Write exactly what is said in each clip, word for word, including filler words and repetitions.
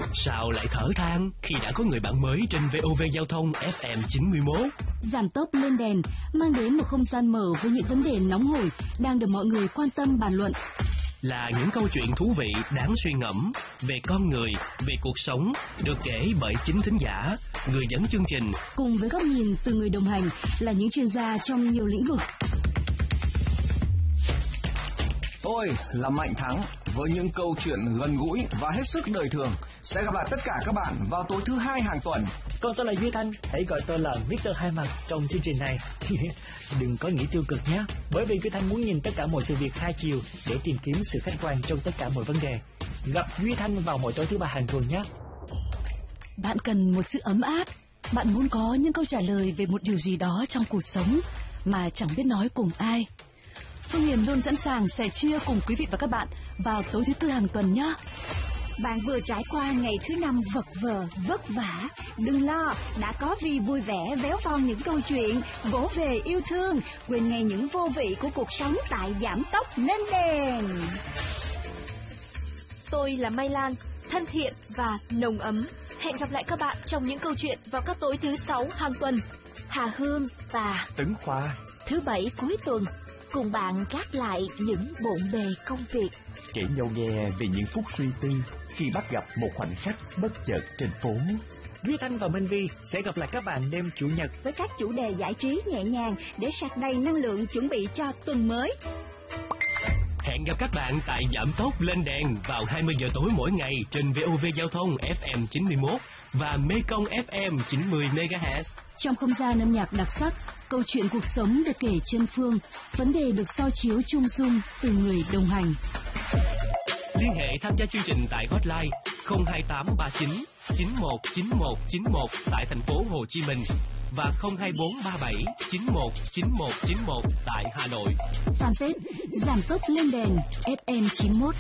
Sao lại thở than khi đã có người bạn mới trên vê o vê Giao thông ép em chín mươi mốt? Giảm tốc lên đèn mang đến một không gian mở với những vấn đề nóng hổi đang được mọi người quan tâm bàn luận. Là những câu chuyện thú vị đáng suy ngẫm về con người, về cuộc sống, được kể bởi chính thính giả, người dẫn chương trình, cùng với góc nhìn từ người đồng hành là những chuyên gia trong nhiều lĩnh vực. Tôi là Mạnh Thắng với những câu chuyện gần gũi và hết sức đời thường. Sẽ gặp lại tất cả các bạn vào tối thứ hai hàng tuần. Còn tôi là Duy Thanh, hãy gọi tôi là Victor Hai Mặt trong chương trình này. Đừng có nghĩ tiêu cực nhé, bởi vì Duy Thanh muốn nhìn tất cả mọi sự việc hai chiều để tìm kiếm sự khách quan trong tất cả mọi vấn đề. Gặp Duy Thanh vào mỗi tối thứ ba hàng tuần nhé. Bạn cần một sự ấm áp, bạn muốn có những câu trả lời về một điều gì đó trong cuộc sống mà chẳng biết nói cùng ai. Phương Hiền luôn sẵn sàng sẻ chia cùng quý vị và các bạn vào tối thứ tư hàng tuần nhé. Bạn vừa trải qua ngày thứ năm vật vờ, vất vả. Đừng lo, đã có Vi vui vẻ véo von những câu chuyện, vỗ về yêu thương, quên ngay những vô vị của cuộc sống tại Giảm Tốc Lên Đèn. Tôi là Mai Lan, thân thiện và nồng ấm. Hẹn gặp lại các bạn trong những câu chuyện vào các tối thứ sáu hàng tuần. Hà Hương và Tấn Khoa thứ bảy cuối tuần cùng bạn gác lại những bộn bề công việc, kể nhau nghe về những phút suy tư khi bắt gặp một khoảnh khắc bất chợt trên phố. Duy Thanh và Minh Vi sẽ gặp lại các bạn đêm Chủ nhật với các chủ đề giải trí nhẹ nhàng để sạc đầy năng lượng chuẩn bị cho tuần mới. Hẹn gặp các bạn tại Giảm Tốc Lên Đèn vào hai mươi giờ tối mỗi ngày trên vê o vê Giao thông ép em chín mươi mốt và Mekong ép em chín mươi mê ga héc. Trong không gian âm nhạc đặc sắc, câu chuyện cuộc sống được kể chân phương, vấn đề được soi chiếu chung dung từ người đồng hành. Liên hệ tham gia chương trình tại hotline không hai tám ba chín chín một chín một chín một tại thành phố Hồ Chí Minh và không hai bốn ba bảy chín một chín một chín một tại Hà Nội. Fanpage Giảm Tốc Lên Đèn ép em chín mốt.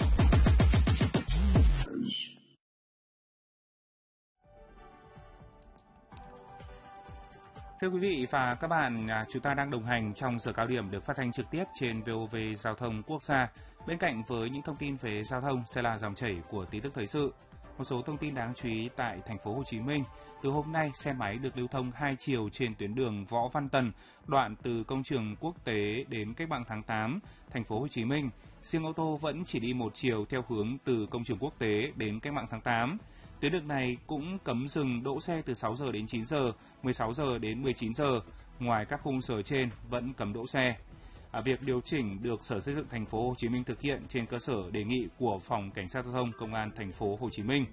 Thưa quý vị và các bạn, chúng ta đang đồng hành trong giờ cao điểm được phát thanh trực tiếp trên vê o vê Giao thông Quốc gia. Bên cạnh với những thông tin về giao thông sẽ là dòng chảy của tin tức thời sự. Một số thông tin đáng chú ý tại thành phố Hồ Chí Minh. Từ hôm nay, xe máy được lưu thông hai chiều trên tuyến đường Võ Văn Tần, đoạn từ Công trường Quốc tế đến Cách mạng tháng tám, thành phố Hồ Chí Minh. Riêng ô tô vẫn chỉ đi một chiều theo hướng từ Công trường Quốc tế đến Cách mạng tháng tám. Tuyến đường này cũng cấm dừng đỗ xe từ sáu giờ đến chín giờ, mười sáu giờ đến mười chín giờ. Ngoài các khung giờ trên vẫn cấm đỗ xe. À, việc điều chỉnh được Sở Xây dựng thành phố Hồ Chí Minh thực hiện trên cơ sở đề nghị của Phòng Cảnh sát Giao thông Công an thành phố Hồ Chí Minh.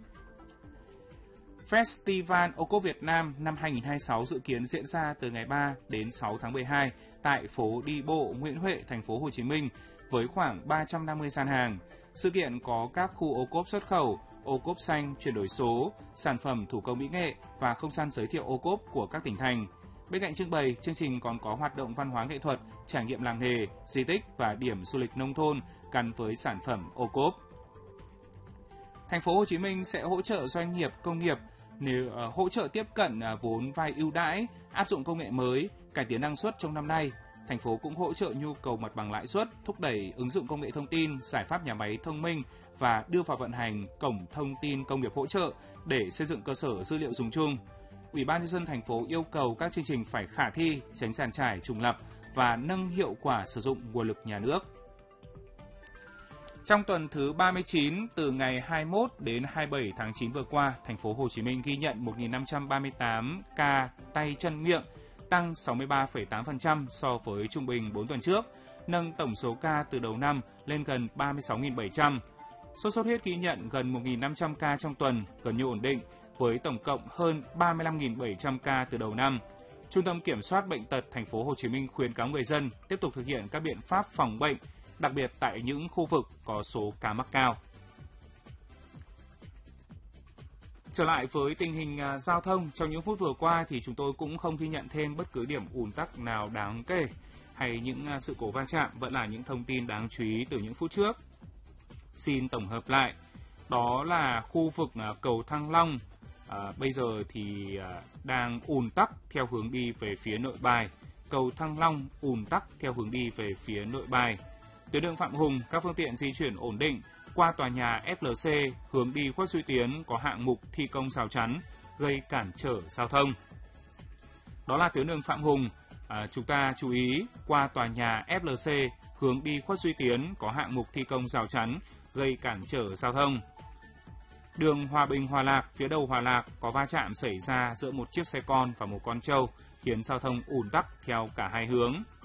Festival ô cốp Việt Nam năm hai không hai sáu dự kiến diễn ra từ ngày ba đến sáu tháng mười hai tại phố đi bộ Nguyễn Huệ, thành phố Hồ Chí Minh với khoảng ba trăm năm mươi gian hàng. Sự kiện có các khu ô cốp xuất khẩu, ô cốp xanh, chuyển đổi số, sản phẩm thủ công mỹ nghệ và không gian giới thiệu ô cốp của các tỉnh thành. Bên cạnh trưng bày, chương trình còn có hoạt động văn hóa nghệ thuật, trải nghiệm làng nghề, di tích và điểm du lịch nông thôn gắn với sản phẩm ô cốp. Thành phố Hồ Chí Minh sẽ hỗ trợ doanh nghiệp công nghiệp nếu uh, hỗ trợ tiếp cận uh, vốn vay ưu đãi, áp dụng công nghệ mới, cải tiến năng suất trong năm nay. Thành phố cũng hỗ trợ nhu cầu mặt bằng lãi suất, thúc đẩy ứng dụng công nghệ thông tin, giải pháp nhà máy thông minh và đưa vào vận hành cổng thông tin công nghiệp hỗ trợ để xây dựng cơ sở dữ liệu dùng chung. Ủy ban nhân dân thành phố yêu cầu các chương trình phải khả thi, tránh dàn trải trùng lặp và nâng hiệu quả sử dụng nguồn lực nhà nước. Trong tuần thứ ba mươi chín, từ ngày hai mươi mốt đến hai mươi bảy tháng chín vừa qua, thành phố Hồ Chí Minh ghi nhận một nghìn năm trăm ba mươi tám ca tay chân miệng, tăng sáu mươi ba phẩy tám phần trăm so với trung bình bốn tuần trước, nâng tổng số ca từ đầu năm lên gần ba mươi sáu nghìn bảy trăm. Sốt xuất huyết ghi nhận gần một nghìn năm trăm ca trong tuần, gần như ổn định, với tổng cộng hơn ba mươi lăm nghìn bảy trăm ca từ đầu năm. Trung tâm Kiểm soát Bệnh tật thành phố Hồ Chí Minh khuyến cáo người dân tiếp tục thực hiện các biện pháp phòng bệnh, đặc biệt tại những khu vực có số ca mắc cao. Trở lại với tình hình uh, giao thông, trong những phút vừa qua thì chúng tôi cũng không ghi nhận thêm bất cứ điểm ùn tắc nào đáng kể hay những uh, sự cố va chạm, vẫn là những thông tin đáng chú ý từ những phút trước. Xin tổng hợp lại, đó là khu vực uh, cầu Thăng Long, uh, bây giờ thì uh, đang ùn tắc theo hướng đi về phía Nội Bài, cầu Thăng Long ùn tắc theo hướng đi về phía Nội Bài. Tuyến đường Phạm Hùng, các phương tiện di chuyển ổn định. qua tòa nhà ép lờ xê hướng đi Khuất Duy Tiến có hạng mục thi công rào chắn gây cản trở giao thông. Đó là tuyến đường Phạm Hùng. À, chúng ta chú ý qua tòa nhà ép lờ xê hướng đi Khuất Duy Tiến có hạng mục thi công rào chắn gây cản trở giao thông. Đường Hòa Bình Hòa Lạc, phía đầu Hòa Lạc có va chạm xảy ra giữa một chiếc xe con và một con trâu, khiến giao thông ùn tắc theo cả hai hướng.